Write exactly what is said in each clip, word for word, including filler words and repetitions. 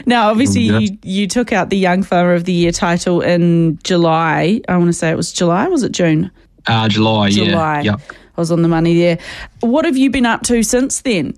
Now, obviously, you, you took out the Young Farmer of the Year title in July. I want to say it was July. Was it June? Uh, July, July. yeah. Yep. I was on the money there. What have you been up to since then?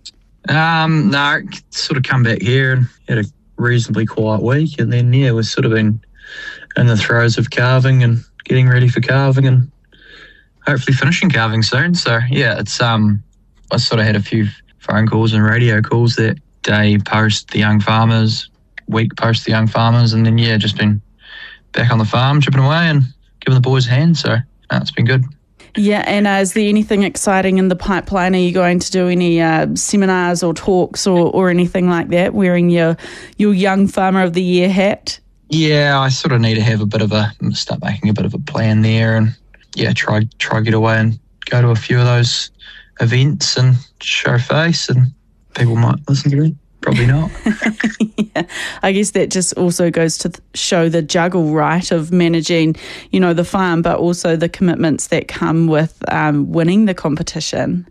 Um, no, sort of come back here and had a reasonably quiet week, and then, yeah, we've sort of been in the throes of calving and getting ready for calving and hopefully finishing calving soon. So, yeah, it's um, I sort of had a few phone calls and radio calls that day post the Young Farmers, week post the Young Farmers, and then, yeah, just been back on the farm, chipping away and giving the boys a hand. So, uh, it's been good. Yeah, and uh, is there anything exciting in the pipeline? Are you going to do any uh, seminars or talks or, or anything like that, wearing your your Young Farmer of the Year hat? Yeah, I sort of need to have a bit of a, start making a bit of a plan there and, yeah, try try get away and go to a few of those events and show face, and people might listen to me. Probably not. Yeah, I guess that just also goes to show the juggle, right, of managing, you know, the farm, but also the commitments that come with um, winning the competition.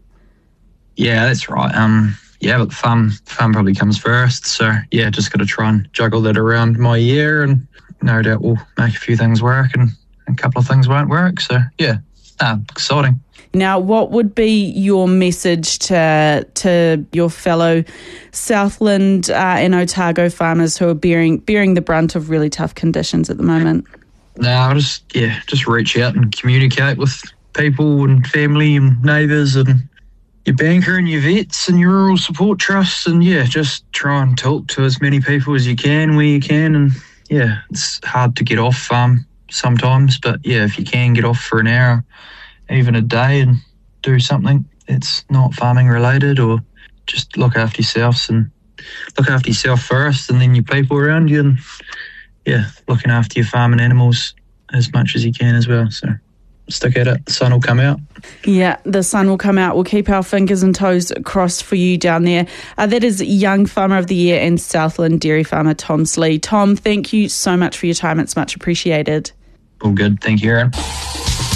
Yeah, that's right. Um, yeah, but the farm, farm probably comes first. So, yeah, just got to try and juggle that around my year, and no doubt we'll make a few things work and a couple of things won't work. So, yeah, ah, exciting. Now, what would be your message to to your fellow Southland uh, and Otago farmers who are bearing bearing the brunt of really tough conditions at the moment? No, I'll just yeah, just reach out and communicate with people and family and neighbours and your banker and your vets and your rural support trusts, and yeah, just try and talk to as many people as you can where you can. And yeah, it's hard to get off farm sometimes, but yeah, if you can get off for an hour, even a day, and do something that's not farming related, or just look after yourselves and look after yourself first, and then your people around you, and yeah, looking after your farm and animals as much as you can as well. So stick at it. The sun will come out. Yeah, the sun will come out. We'll keep our fingers and toes crossed for you down there. Uh, that is Young Farmer of the Year and Southland dairy farmer Tom Slee. Tom, thank you so much for your time. It's much appreciated. All good. Thank you, Aaron.